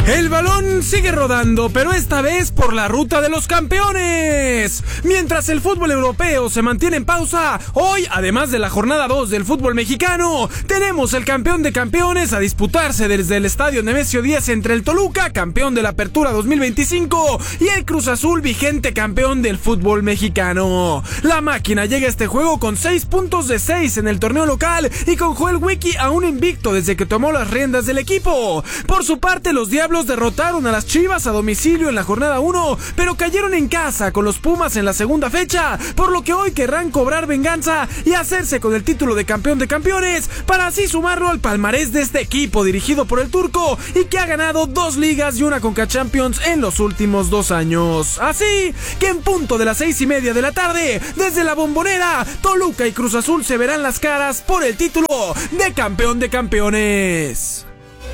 El balón sigue rodando, pero esta vez por la ruta de los campeones. Mientras el fútbol europeo se mantiene en pausa, hoy, además de la jornada 2 del fútbol mexicano, tenemos el campeón de campeones a disputarse desde el estadio Nemesio 10 entre el Toluca, campeón de la Apertura 2025, y el Cruz Azul, vigente campeón del fútbol mexicano. La máquina llega a este juego con 6 puntos de 6 en el torneo local y con Joel Wiki aún invicto desde que tomó las riendas del equipo. Por su parte, los Diablos derrotaron a las Chivas a domicilio en la jornada 1, pero cayeron en casa con los Pumas en la segunda fecha, por lo que hoy querrán cobrar venganza y hacerse con el título de campeón de campeones, para así sumarlo al palmarés de este equipo dirigido por el turco y que ha ganado 2 ligas y una Conca Champions en los últimos 2 años. Así que en punto de las 6:30 de la tarde, desde la Bombonera, Toluca y Cruz Azul se verán las caras por el título de campeón de campeones.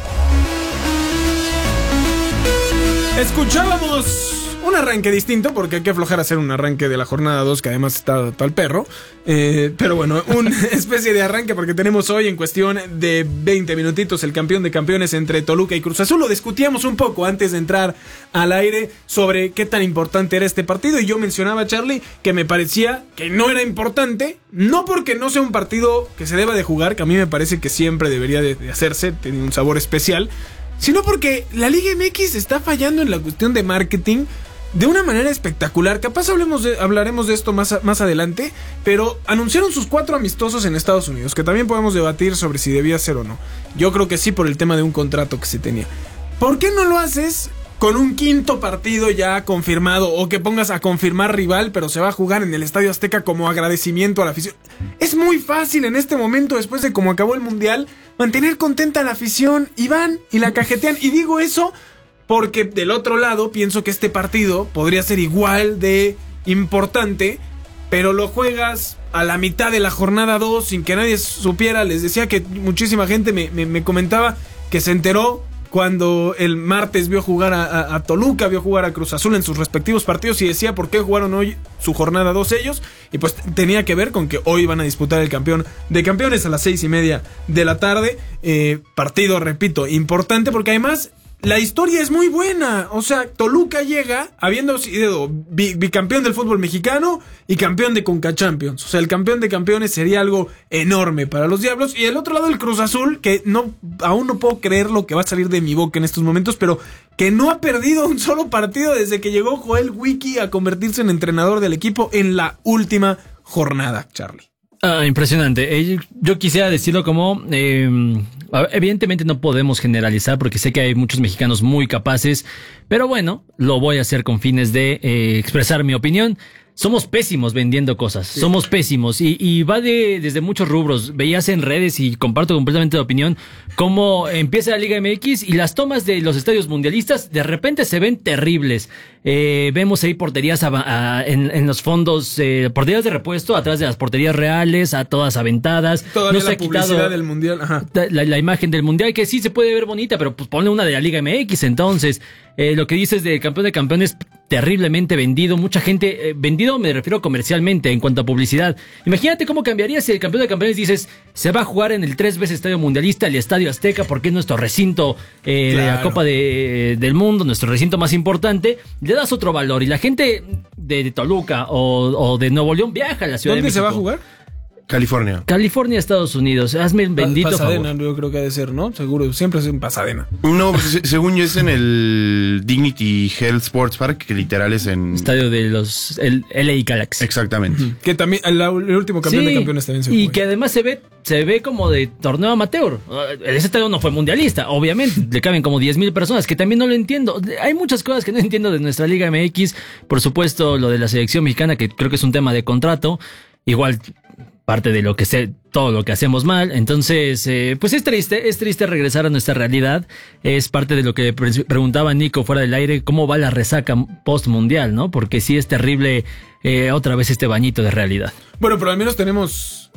Escuchábamos un arranque distinto, porque hay que aflojar a hacer un arranque de la jornada 2, que además está pa'l perro. Pero bueno, una especie de arranque, porque tenemos hoy en cuestión de 20 minutitos el campeón de campeones entre Toluca y Cruz Azul. Lo discutíamos un poco antes de entrar al aire sobre qué tan importante era este partido, y yo mencionaba, Charlie, que me parecía que no era importante, no porque no sea un partido que se deba de jugar, que a mí me parece que siempre debería de hacerse, tiene un sabor especial, sino porque la Liga MX está fallando en la cuestión de marketing de una manera espectacular. Capaz hablaremos de esto más adelante, pero anunciaron sus 4 amistosos en Estados Unidos, que también podemos debatir sobre si debía ser o no. Yo creo que sí, por el tema de un contrato que se tenía. ¿Por qué no lo haces con un 5º partido ya confirmado, o que pongas a confirmar rival, pero se va a jugar en el Estadio Azteca como agradecimiento a la afición? Es muy fácil en este momento, después de cómo acabó el Mundial, mantener contenta a la afición, y van y la cajetean. Y digo eso porque del otro lado pienso que este partido podría ser igual de importante, pero lo juegas a la mitad de la jornada 2 sin que nadie supiera. Les decía que muchísima gente me comentaba que se enteró cuando el martes vio jugar a Toluca, vio jugar a Cruz Azul en sus respectivos partidos, y decía por qué jugaron hoy su jornada 2 ellos, y pues tenía que ver con que hoy van a disputar el campeón de campeones a las 6:30 de la tarde. Partido, repito, importante, porque además la historia es muy buena. O sea, Toluca llega habiendo sido bicampeón del fútbol mexicano y campeón de Conca Champions. O sea, el campeón de campeones sería algo enorme para los Diablos. Y del otro lado, el Cruz Azul, que aún no puedo creer lo que va a salir de mi boca en estos momentos, pero que no ha perdido un solo partido desde que llegó Joel Wiki a convertirse en entrenador del equipo en la última jornada, Charlie. Impresionante. Yo quisiera decirlo como, evidentemente no podemos generalizar, porque sé que hay muchos mexicanos muy capaces, pero bueno, lo voy a hacer con fines de expresar mi opinión. Somos pésimos vendiendo cosas, sí. Somos pésimos, y va desde muchos rubros. Veías en redes, y comparto completamente la opinión, cómo empieza la Liga MX y las tomas de los estadios mundialistas de repente se ven terribles. Vemos ahí porterías en los fondos, porterías de repuesto atrás de las porterías reales, a todas aventadas. Todavía no se ha quitado del mundial. Ajá. La imagen del mundial, que sí se puede ver bonita, pero pues ponle una de la Liga MX. Entonces, lo que dices de campeón de campeones, terriblemente vendido. Mucha gente, vendido me refiero comercialmente, en cuanto a publicidad. Imagínate cómo cambiaría si el campeón de campeones dices, se va a jugar en el 3 veces estadio mundialista, el Estadio Azteca, porque es nuestro recinto de la Copa del Mundo, nuestro recinto más importante. Le das otro valor, y la gente de Toluca o de Nuevo León viaja a la Ciudad de México. ¿Dónde se va a jugar? California, Estados Unidos. Hazme el bendito Pasadena, favor. Yo creo que ha de ser, ¿no? Seguro, siempre es en Pasadena. No, según yo es en el Dignity Health Sports Park, que literal es en... Estadio de el LA Galaxy. Exactamente. Que también el último campeón de campeones también se fue. Y que además se ve como de torneo amateur. Ese estadio no fue mundialista, obviamente. Le caben como 10,000 personas, que también no lo entiendo. Hay muchas cosas que no entiendo de nuestra Liga MX. Por supuesto, lo de la selección mexicana, que creo que es un tema de contrato. Igual, parte de todo lo que hacemos mal. Entonces, pues es triste regresar a nuestra realidad. Es parte de lo que preguntaba Nico fuera del aire, cómo va la resaca post-mundial, ¿no? Porque sí es terrible otra vez este bañito de realidad. Bueno, pero al menos tenemos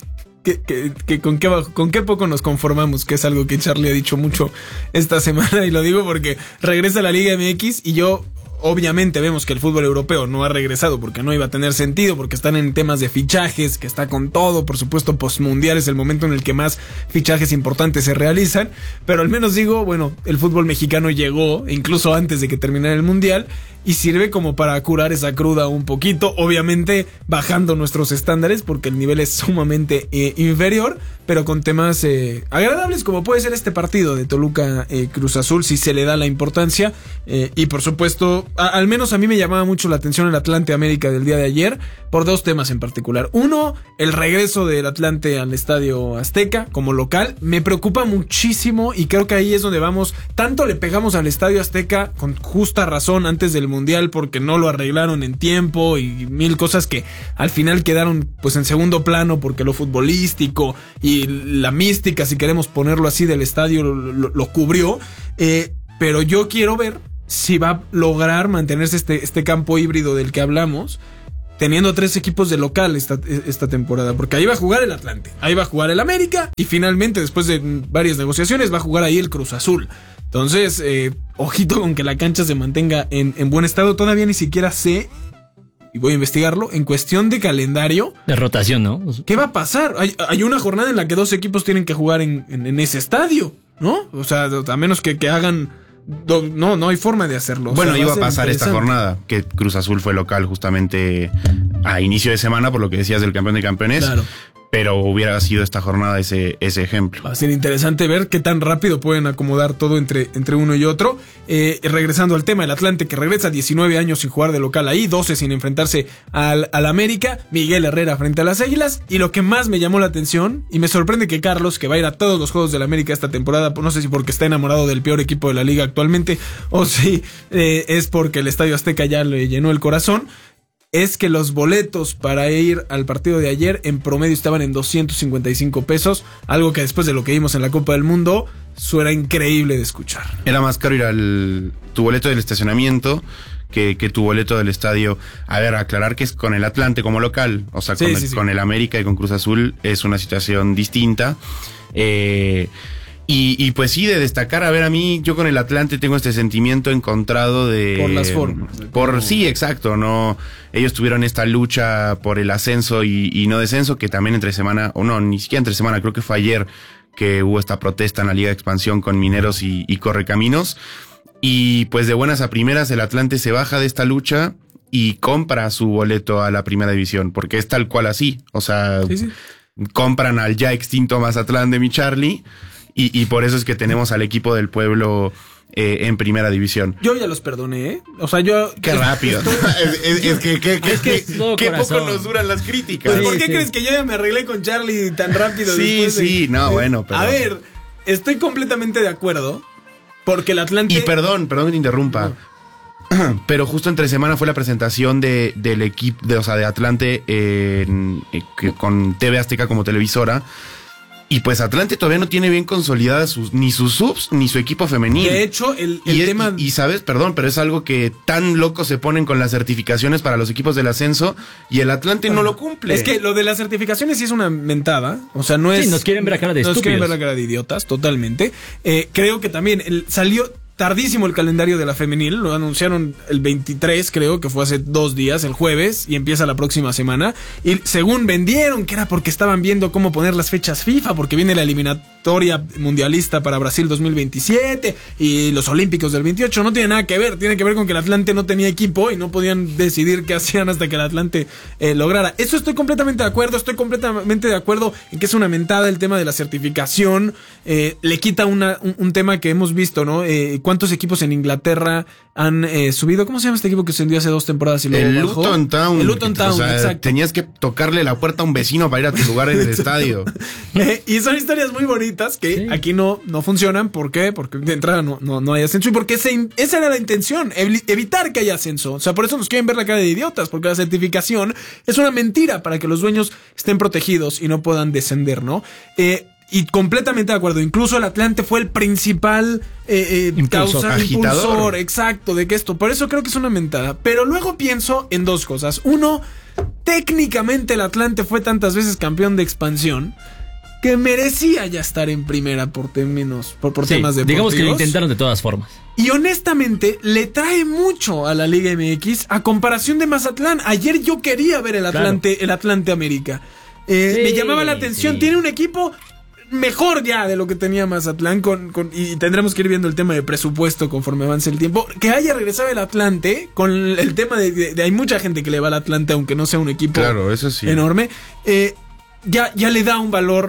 que con qué poco nos conformamos, que es algo que Charlie ha dicho mucho esta semana, y lo digo porque regresa a la Liga MX, y yo obviamente vemos que el fútbol europeo no ha regresado porque no iba a tener sentido, porque están en temas de fichajes, que está con todo, por supuesto, postmundial es el momento en el que más fichajes importantes se realizan, pero al menos digo, bueno, el fútbol mexicano llegó incluso antes de que terminara el mundial y sirve como para curar esa cruda un poquito, obviamente bajando nuestros estándares porque el nivel es sumamente inferior, pero con temas agradables como puede ser este partido de Toluca Cruz Azul si se le da la importancia, y por supuesto al menos a mí me llamaba mucho la atención el Atlante América del día de ayer por dos temas en particular. Uno, el regreso del Atlante al Estadio Azteca como local me preocupa muchísimo y creo que ahí es donde vamos, tanto le pegamos al Estadio Azteca con justa razón antes del Mundial porque no lo arreglaron en tiempo y mil cosas que al final quedaron pues en segundo plano porque lo futbolístico y la mística, si queremos ponerlo así, del estadio lo cubrió, pero yo quiero ver si va a lograr mantenerse este campo híbrido del que hablamos, teniendo 3 equipos de local esta temporada, porque ahí va a jugar el Atlante, ahí va a jugar el América y finalmente después de varias negociaciones va a jugar ahí el Cruz Azul. Entonces, ojito con que la cancha se mantenga en buen estado. Todavía ni siquiera sé, y voy a investigarlo, en cuestión de calendario. De rotación, ¿no? ¿Qué va a pasar? Hay una jornada en la que 2 equipos tienen que jugar en ese estadio, ¿no? O sea, a menos que hagan... No hay forma de hacerlo. Bueno, o sea, iba a pasar esta jornada, que Cruz Azul fue local justamente a inicio de semana, por lo que decías del campeón de campeones. Claro. Pero hubiera sido esta jornada ese ejemplo. Va a ser interesante ver qué tan rápido pueden acomodar todo entre uno y otro. Regresando al tema, el Atlante que regresa 19 años sin jugar de local ahí, 12 sin enfrentarse al América, Miguel Herrera frente a las Águilas. Y lo que más me llamó la atención, y me sorprende que Carlos, que va a ir a todos los juegos del América esta temporada, no sé si porque está enamorado del peor equipo de la liga actualmente, o si es porque el Estadio Azteca ya le llenó el corazón, es que los boletos para ir al partido de ayer en promedio estaban en 255 pesos, algo que después de lo que vimos en la Copa del Mundo suena increíble de escuchar. Era más caro ir tu boleto del estacionamiento que tu boleto del estadio. A ver, aclarar que es con el Atlante como local, o sea, con el América y con Cruz Azul es una situación distinta. Y pues sí, de destacar, a ver, a mí, yo con el Atlante tengo este sentimiento encontrado de... Por las formas. Sí, exacto, no. Ellos tuvieron esta lucha por el ascenso y no descenso, que también entre semana, o no, ni siquiera entre semana, creo que fue ayer que hubo esta protesta en la Liga de Expansión con Mineros y Correcaminos. Y pues de buenas a primeras el Atlante se baja de esta lucha y compra su boleto a la primera división, porque es tal cual así, o sea, sí. Compran al ya extinto Mazatlán de mi Charlie. Y por eso es que tenemos al equipo del pueblo en primera división. Yo ya los perdoné, ¿eh? O sea, yo... ¡Qué rápido! Qué poco nos duran las críticas. Pues, ¿por qué crees que yo ya me arreglé con Charlie tan rápido? Bueno, pero... A ver, estoy completamente de acuerdo, porque el Atlante... Y perdón que te interrumpa. Pero justo entre semana fue la presentación del equipo, de Atlante con TV Azteca como televisora. Y pues Atlante todavía no tiene bien consolidadas ni sus subs ni su equipo femenil. De hecho, el tema... Y sabes, perdón, pero es algo que tan locos se ponen con las certificaciones para los equipos del ascenso y el Atlante no lo cumple. Es que lo de las certificaciones sí es una mentada. O sea, no es... Sí, nos quieren ver la cara de estúpidos. Nos quieren ver la cara de idiotas, totalmente. Creo que también salió... tardísimo el calendario de la femenil, lo anunciaron el 23, creo que fue hace 2 días, el jueves, y empieza la próxima semana. Y según vendieron que era porque estaban viendo cómo poner las fechas FIFA, porque viene la eliminatoria mundialista para Brasil 2027 y los Olímpicos del 28. No tiene nada que ver, tiene que ver con que el Atlante no tenía equipo y no podían decidir qué hacían hasta que el Atlante lograra. Eso estoy completamente de acuerdo en que es una mentada el tema de la certificación. Le quita un tema que hemos visto, ¿no? ¿Cuántos equipos en Inglaterra han subido? ¿Cómo se llama este equipo que ascendió hace 2 temporadas y luego el bajó? Luton Town. El Luton Town, o sea, exacto. Tenías que tocarle la puerta a un vecino para ir a tu lugar en el estadio. Y son historias muy bonitas que aquí no funcionan. ¿Por qué? Porque de entrada no hay ascenso y porque esa era la intención, evitar que haya ascenso. O sea, por eso nos quieren ver la cara de idiotas, porque la certificación es una mentira para que los dueños estén protegidos y no puedan descender, ¿no? Y completamente de acuerdo. Incluso el Atlante fue el principal impulsor, exacto, de que esto. Por eso creo que es una mentada. Pero luego pienso en 2 cosas. Uno, técnicamente el Atlante fue tantas veces campeón de expansión que merecía ya estar en primera por temas deportivos. Digamos que lo intentaron de todas formas. Y honestamente, le trae mucho a la Liga MX a comparación de Mazatlán. Ayer yo quería ver el Atlante América. Me llamaba la atención. Tiene un equipo mejor ya de lo que tenía Mazatlán. Y tendremos que ir viendo el tema de presupuesto conforme avance el tiempo. Que haya regresado el Atlante con el tema de hay mucha gente que le va al Atlante, aunque no sea un equipo eso sí. enorme. Ya le da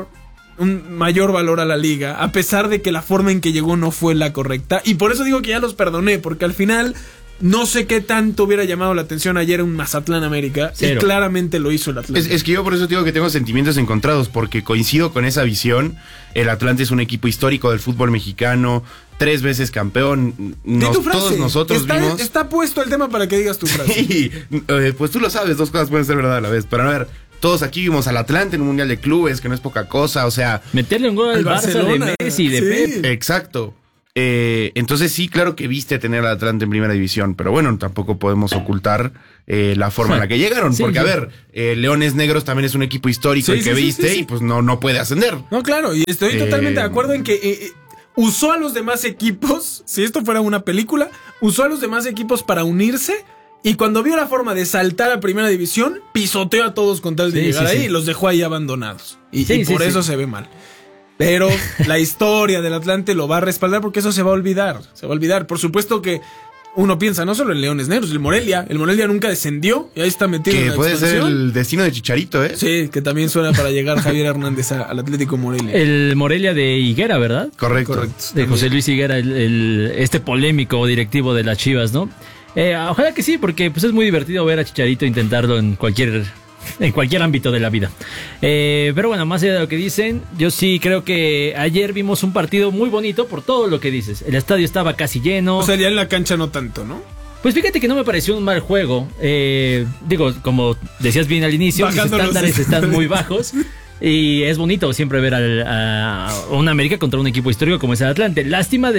un mayor valor a la liga, a pesar de que la forma en que llegó no fue la correcta. Y por eso digo que ya los perdoné, porque al final no sé qué tanto hubiera llamado la atención ayer un Mazatlán América. Y claramente lo hizo el Atlante. Es que yo por eso digo que tengo sentimientos encontrados, porque coincido con esa visión. El Atlante es un equipo histórico del fútbol mexicano, 3 veces campeón. Todos nosotros vimos. Está puesto el tema para que digas tu frase. Sí, pues tú lo sabes, 2 cosas pueden ser verdad a la vez. Pero a ver, todos aquí vimos al Atlante en un Mundial de Clubes, que no es poca cosa, o sea... Meterle un gol al Barça de Messi, de Pep. Exacto. Entonces sí, claro que viste tener al Atlante en primera división, pero bueno, tampoco podemos ocultar la forma en la que llegaron, porque a ver, Leones Negros también es un equipo histórico y que viste y pues no puede ascender. No, claro, y estoy totalmente de acuerdo en que usó a los demás equipos, si esto fuera una película, usó a los demás equipos para unirse. Y cuando vio la forma de saltar a primera división, pisoteó a todos con tal de llegar ahí y los dejó ahí abandonados. Y por eso se ve mal. Pero la historia del Atlante lo va a respaldar porque eso se va a olvidar. Se va a olvidar. Por supuesto que uno piensa no solo en Leones Negros, el Morelia. El Morelia nunca descendió y ahí está metido en la puede expansión. Ser el destino de Chicharito, ¿eh? Sí, que también suena para llegar Javier Hernández al Atlético Morelia. El Morelia de Higuera, ¿verdad? Correcto. De José Luis Higuera, este polémico directivo de las Chivas, ¿no? Ojalá que sí, porque pues es muy divertido ver a Chicharito intentarlo en cualquier ámbito de la vida. Pero bueno, más allá de lo que dicen, yo sí creo que ayer vimos un partido muy bonito por todo lo que dices. El estadio estaba casi lleno. O sea, ya en la cancha no tanto, ¿no? Pues fíjate que no me pareció un mal juego. Digo, como decías bien al inicio, los estándares están muy bajos. Y es bonito siempre ver a un América contra un equipo histórico como es el Atlante. Lástima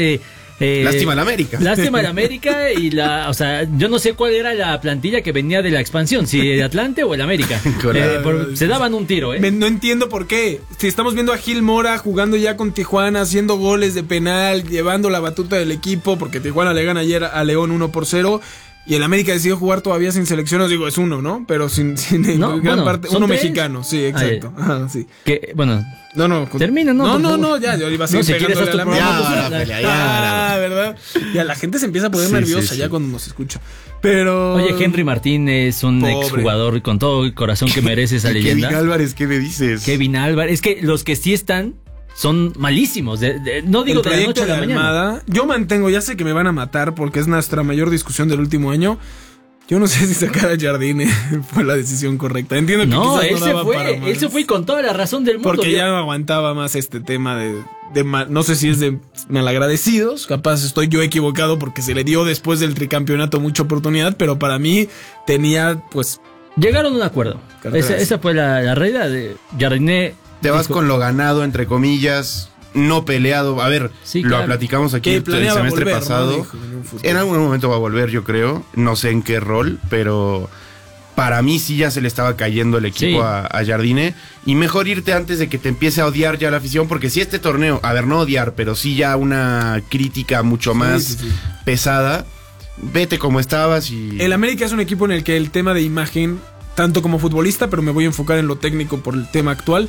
al América. Lástima al América o sea, yo no sé cuál era la plantilla que venía de la expansión, si el Atlante o el América. Se daban un tiro, No entiendo por qué. Si estamos viendo a Gil Mora jugando ya con Tijuana, haciendo goles de penal, llevando la batuta del equipo, porque Tijuana le gana ayer a León 1-0. Y el América decidió jugar todavía sin selección, os digo, es uno, ¿no? Pero sin gran parte, uno 3 mexicano, sí, exacto. Ajá, sí. Que, bueno, termina, ya, yo iba a seguir pegándole a la programa. ¿Verdad? Ya la gente se empieza a poner nerviosa ya cuando nos escucha. Pero... Oye, Henry Martín es un exjugador con todo el corazón que merece esa leyenda. Kevin Álvarez, ¿qué me dices? Kevin Álvarez, es que los que sí están son malísimos. No digo de la noche a la mañana. Yo mantengo, ya sé que me van a matar porque es nuestra mayor discusión del último año. Yo no sé si sacar a Jardine fue la decisión correcta. Entiendo que él se fue con toda la razón del mundo. Porque ya no aguantaba más este tema de no sé si es de malagradecidos. Capaz estoy yo equivocado porque se le dio después del tricampeonato mucha oportunidad, pero para mí tenía pues... Llegaron a un acuerdo. Esa fue la realidad de Jardine. Te vas con lo ganado, entre comillas, no peleado. A ver, lo platicamos aquí el semestre pasado. En algún momento va a volver, yo creo. No sé en qué rol, pero para mí sí ya se le estaba cayendo el equipo a Jardine. Y mejor irte antes de que te empiece a odiar ya la afición, porque si este torneo, a ver, no odiar, pero sí ya una crítica mucho más pesada, vete como estabas y... El América es un equipo en el que el tema de imagen... tanto como futbolista, pero me voy a enfocar en lo técnico por el tema actual,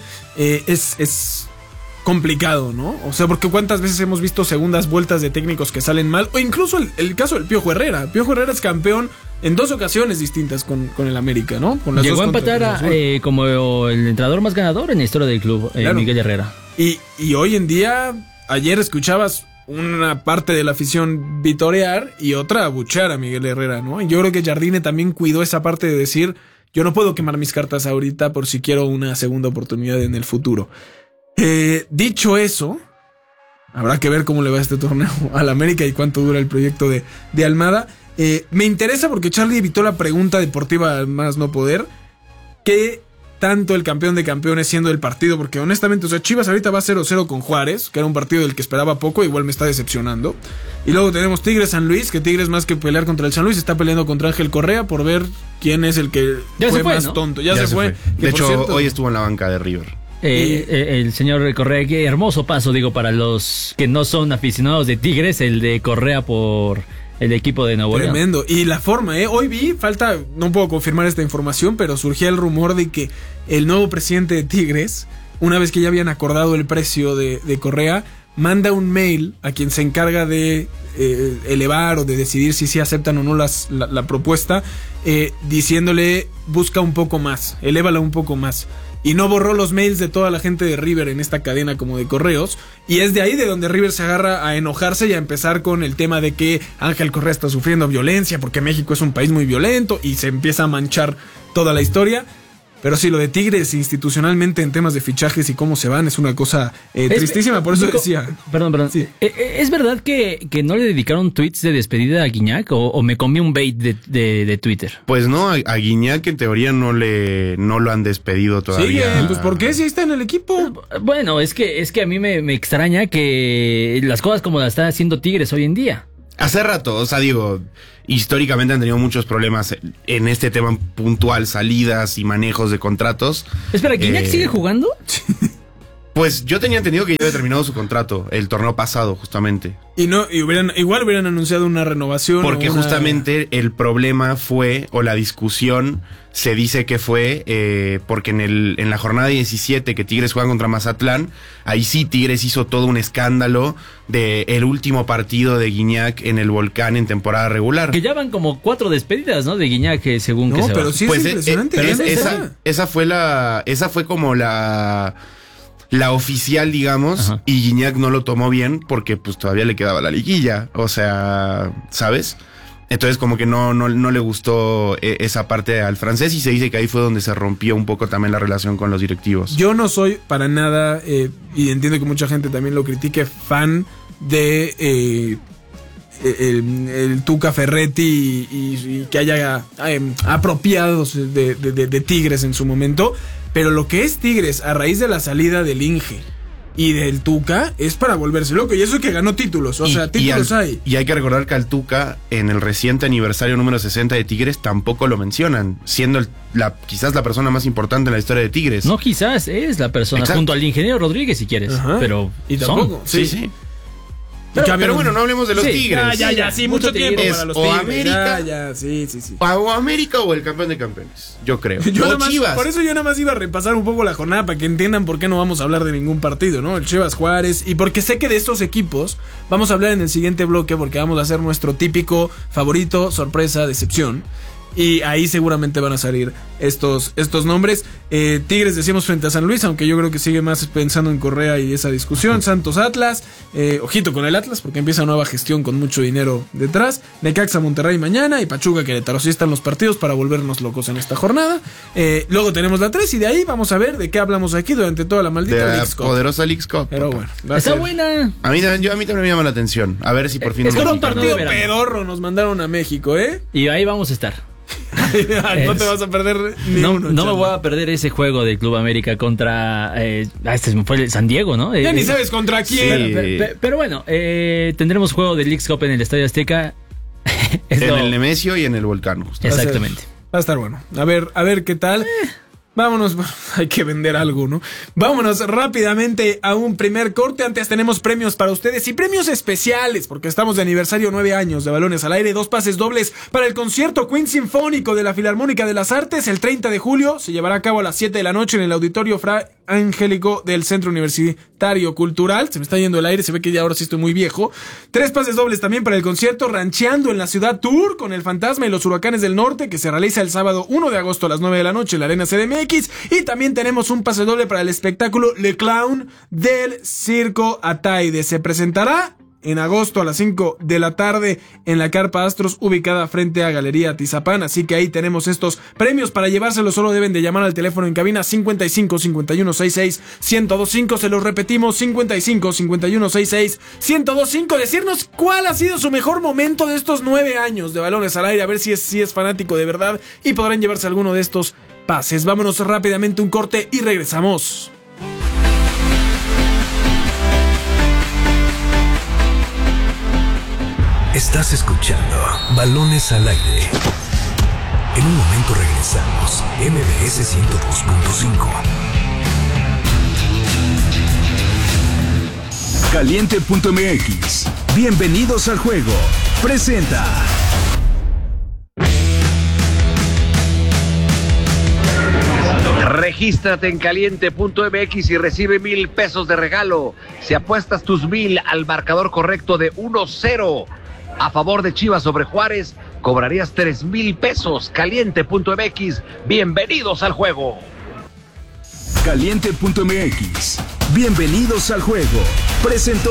es complicado, ¿no? O sea, porque cuántas veces hemos visto segundas vueltas de técnicos que salen mal, o incluso el caso del Piojo Herrera. Piojo Herrera es campeón en 2 ocasiones distintas con el América, ¿no? Llegó a empatar como el entrenador más ganador en la historia del club, Miguel Herrera. Y hoy en día, ayer escuchabas una parte de la afición vitorear y otra abuchear a Miguel Herrera, ¿no? Y yo creo que Jardine también cuidó esa parte de decir... Yo no puedo quemar mis cartas ahorita por si quiero una segunda oportunidad en el futuro. Dicho eso, habrá que ver cómo le va este torneo al América y cuánto dura el proyecto de Almada. Me interesa porque Charlie evitó la pregunta deportiva más no poder. ¿Qué tanto el campeón de campeones siendo el partido? Porque honestamente, o sea, Chivas ahorita va 0-0 con Juárez, que era un partido del que esperaba poco, igual me está decepcionando. Y luego tenemos Tigres San Luis, que Tigres más que pelear contra el San Luis está peleando contra Ángel Correa por ver quién es el que fue más tonto. Ya se fue. De hecho, hoy estuvo en la banca de River. El señor Correa, qué hermoso paso, digo, para los que no son aficionados de Tigres, el de Correa por el equipo de Nuevo León. Tremendo. Y la forma, hoy vi, no puedo confirmar esta información, pero surgía el rumor de que el nuevo presidente de Tigres, una vez que ya habían acordado el precio de Correa, manda un mail a quien se encarga de elevar o de decidir si aceptan o no la propuesta, diciéndole busca un poco más, elévala un poco más. Y no borró los mails de toda la gente de River en esta cadena como de correos. Y es de ahí de donde River se agarra a enojarse y a empezar con el tema de que Ángel Correa está sufriendo violencia porque México es un país muy violento y se empieza a manchar toda la historia. Pero sí, lo de Tigres institucionalmente en temas de fichajes y cómo se van es una cosa tristísima, por eso decía. Perdón. Sí. ¿Es verdad que no le dedicaron tweets de despedida a Guiñac o me comí un bait de Twitter? Pues no, a Guiñac en teoría no lo han despedido todavía. Sí, pues ¿por qué si está en el equipo? Bueno, es que a mí me extraña que las cosas como las está haciendo Tigres hoy en día. Hace rato, o sea, digo, históricamente han tenido muchos problemas en este tema puntual, salidas y manejos de contratos. Espera, ¿Guiñac sigue jugando? Pues yo tenía entendido que ya había terminado su contrato el torneo pasado, justamente. Igual hubieran anunciado una renovación. Porque justamente el problema fue, o la discusión se dice que fue porque en la jornada 17 que Tigres juega contra Mazatlán, ahí sí Tigres hizo todo un escándalo de el último partido de Guiñac en el Volcán en temporada regular. Que ya van como 4 despedidas, ¿no? De Guiñac según no, que se pero va. Sí pues es impresionante. Pero esa fue como la oficial, digamos. Ajá. Y Guiñac no lo tomó bien porque pues todavía le quedaba la liguilla, o sea, ¿sabes? Entonces como que no le gustó esa parte al francés y se dice que ahí fue donde se rompió un poco también la relación con los directivos. Yo no soy para nada, y entiendo que mucha gente también lo critique, fan de el Tuca Ferretti y que haya apropiados de Tigres en su momento, pero lo que es Tigres a raíz de la salida del Inge y del Tuca es para volverse loco, y eso es que ganó títulos, o sea, títulos hay. Y hay que recordar que al Tuca en el reciente aniversario número 60 de Tigres tampoco lo mencionan, siendo quizás la persona más importante en la historia de Tigres. No, quizás es la persona. Exacto. Junto al ingeniero Rodríguez si quieres. Ajá. Pero y tampoco, sí. Pero bueno, no hablemos de los Tigres. Ya, sí, mucho tiempo para los Tigres. América, sí. O América o el campeón de campeones, yo creo. Chivas. Por eso yo nada más iba a repasar un poco la jornada para que entiendan por qué no vamos a hablar de ningún partido, ¿no? El Chivas Juárez. Y porque sé que de estos equipos vamos a hablar en el siguiente bloque, porque vamos a hacer nuestro típico favorito, sorpresa, decepción. Y ahí seguramente van a salir estos nombres. Tigres decimos frente a San Luis, aunque yo creo que sigue más pensando en Correa y esa discusión. Santos Atlas, ojito con el Atlas porque empieza nueva gestión con mucho dinero detrás. Necaxa Monterrey mañana y Pachuca Querétaro. Así están los partidos para volvernos locos en esta jornada. Luego tenemos la 3 y de ahí vamos a ver de qué hablamos aquí durante toda la maldita Leagues Cup. Poderosa Leagues Cup. Pero bueno, está buena. A mí también me llama la atención. A ver si por fin es un partido pedorro nos mandaron a México, Y ahí vamos a estar. No te vas a perder ni uno. No me voy a perder ese juego del Club América contra fue el San Diego, ¿no? Ya ni sabes contra quién. Pero bueno, tendremos juego de Leagues Cup en el Estadio Azteca. En el Nemesio y en el Volcán, justo. Exactamente. Va a estar bueno. A ver qué tal. Vámonos, hay que vender algo, ¿no? Vámonos rápidamente a un primer corte. Antes tenemos premios para ustedes y premios especiales, porque estamos de aniversario 9 años de Balones al Aire. 2 pases dobles para el concierto Queen Sinfónico de la Filarmónica de las Artes. El 30 de julio se llevará a cabo a las 7 de la noche en el Auditorio Fra Angélico del Centro Universitario Cultural. Se me está yendo el aire, se ve que ya ahora sí estoy muy viejo. 3 pases dobles también para el concierto Rancheando en la Ciudad Tour con el Fantasma y los Huracanes del Norte, que se realiza el sábado 1 de agosto a las 9 de la noche en la Arena CDMX. Y también tenemos un pase doble para el espectáculo Le Clown del Circo Ataide. Se presentará en agosto a las 5 de la tarde en la Carpa Astros, ubicada frente a Galería Tizapán. Así que ahí tenemos estos premios. Para llevárselos solo deben de llamar al teléfono en cabina 55 51 66 1025. Se los repetimos, 55 51 66 1025. Decirnos cuál ha sido su mejor momento de estos 9 años de Balones al Aire. A ver si es fanático de verdad y podrán llevarse alguno de estos pases. Vámonos rápidamente un corte y regresamos. Estás escuchando Balones al Aire. En un momento regresamos. MBS 102.5. Caliente.mx. Bienvenidos al juego. Presenta. Regístrate en caliente.mx y recibe 1,000 pesos de regalo. Si apuestas tus 1,000 al marcador correcto de 1-0 a favor de Chivas sobre Juárez, cobrarías 3,000 pesos. Caliente.mx. Bienvenidos al juego. Caliente.mx. Bienvenidos al juego. Presentó.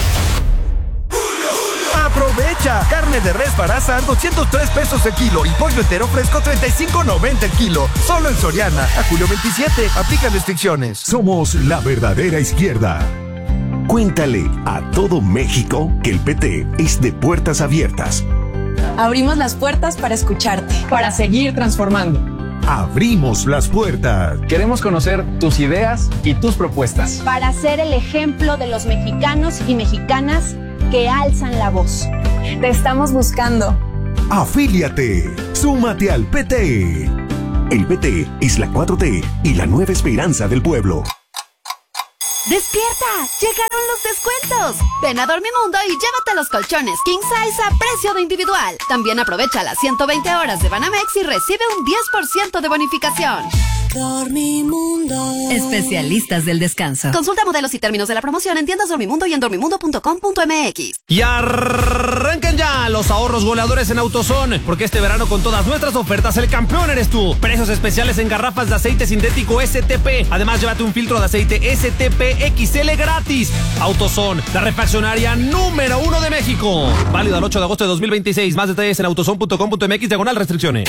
¡Aprovecha! Carne de res para asar 203 pesos el kilo y pollo entero fresco 35.90 el kilo. Solo en Soriana. A julio 27. Aplica restricciones. Somos la verdadera izquierda. Cuéntale a todo México que el PT es de puertas abiertas. Abrimos las puertas para escucharte. Para seguir transformando. Abrimos las puertas. Queremos conocer tus ideas y tus propuestas. Para ser el ejemplo de los mexicanos y mexicanas que alzan la voz. Te estamos buscando. Afíliate. Súmate al PT. El PT es la 4T y la nueva esperanza del pueblo. ¡Despierta! ¡Llegaron los descuentos! Ven a Dormimundo y llévate los colchones King Size a precio de individual. También aprovecha las 120 horas de Banamex y recibe un 10% de bonificación. Dormimundo. Especialistas del descanso. Consulta modelos y términos de la promoción en tiendas Dormimundo y en dormimundo.com.mx. Y arranquen ya los ahorros goleadores en AutoZone, porque este verano con todas nuestras ofertas el campeón eres tú. Precios especiales en garrafas de aceite sintético STP. Además, llévate un filtro de aceite STP XL gratis. AutoZone, la refaccionaria número 1 de México. Válido al 8 de agosto de 2026. Más detalles en autozone.com.mx/restricciones.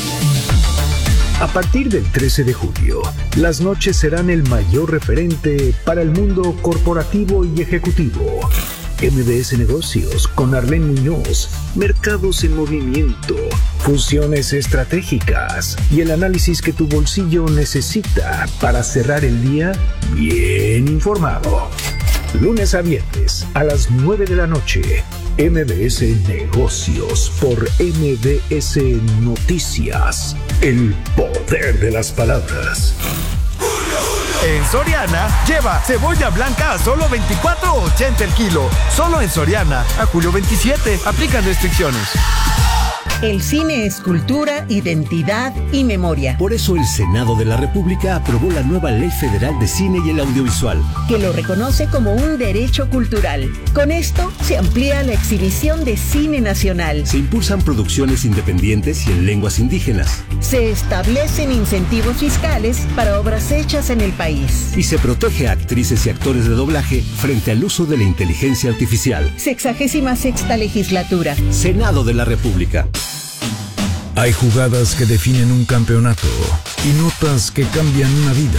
A partir del 13 de julio, las noches serán el mayor referente para el mundo corporativo y ejecutivo. MBS Negocios con Arlene Muñoz, mercados en movimiento, fusiones estratégicas y el análisis que tu bolsillo necesita para cerrar el día bien informado. Lunes a viernes a las 9 de la noche, MBS Negocios por MBS Noticias. El poder de las palabras. En Soriana, lleva cebolla blanca a solo $24.80 el kilo. Solo en Soriana. A julio 27. Aplican restricciones. El cine es cultura, identidad y memoria. Por eso el Senado de la República aprobó la nueva Ley Federal de Cine y el Audiovisual, que lo reconoce como un derecho cultural. Con esto se amplía la exhibición de cine nacional. Se impulsan producciones independientes y en lenguas indígenas. Se establecen incentivos fiscales para obras hechas en el país. Y se protege a actrices y actores de doblaje frente al uso de la inteligencia artificial. 66ª legislatura. Senado de la República. Hay jugadas que definen un campeonato y notas que cambian una vida.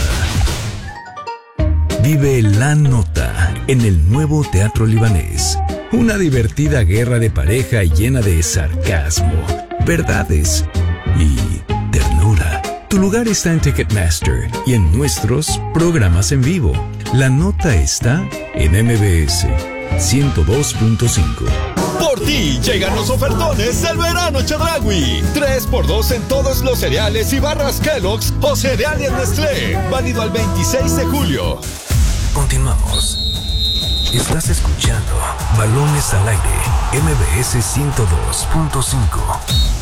Vive La Nota en el nuevo Teatro Libanés. Una divertida guerra de pareja llena de sarcasmo, verdades y ternura. Tu lugar está en Ticketmaster y en nuestros programas en vivo. La Nota está en MBS 102.5. Por ti llegan los ofertones del verano Chedraui. 3x2 en todos los cereales y barras Kellogg's o cereales Nestlé. Válido al 26 de julio. Continuamos. Estás escuchando Balones al Aire, MBS 102.5.